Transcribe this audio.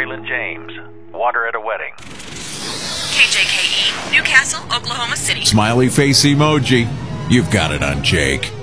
Braylon James. Water at a wedding. KJKE, Newcastle, Oklahoma City. Smiley face emoji. You've got it on Jake.